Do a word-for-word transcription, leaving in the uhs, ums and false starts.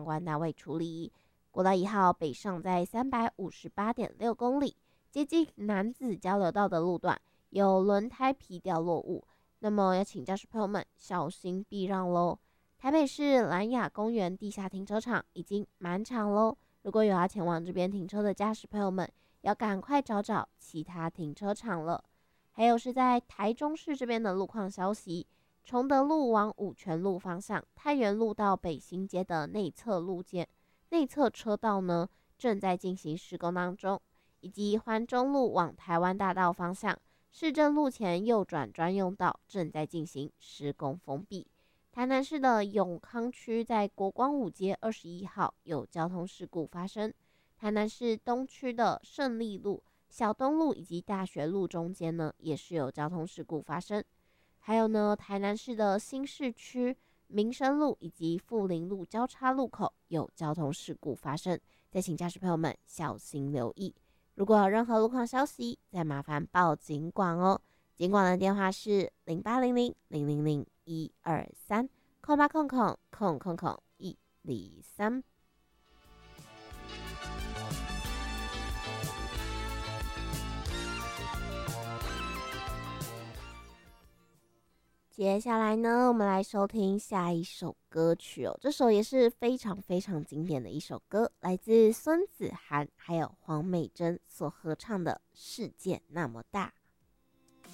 关单位处理。国道一号北上在三百五十八点六公里，接近楠梓交流道的路段有轮胎皮掉落物，那么要请驾驶朋友们小心避让喽。台北市兰雅公园地下停车场已经满场喽，如果有要前往这边停车的驾驶朋友们，要赶快找找其他停车场了。还有是在台中市这边的路况消息，崇德路往五权路方向，太原路到北新街的内侧路肩内侧车道呢正在进行施工当中，以及环中路往台湾大道方向，市政路前右转专用道正在进行施工封闭。台南市的永康区在国光五街二十一号有交通事故发生，台南市东区的胜利路、小东路以及大学路中间呢也是有交通事故发生。还有呢，台南市的新市区民生路以及富林路交叉路口有交通事故发生，再请驾驶朋友们小心留意。如果有任何路况消息，再麻烦报警管哦。警管的电话是零八零零零零零一二三空八空空空空空一零三。接下来呢，我们来收听下一首歌曲哦。这首也是非常非常经典的一首歌，来自孙子涵还有黄美珍所合唱的《世界那么大》。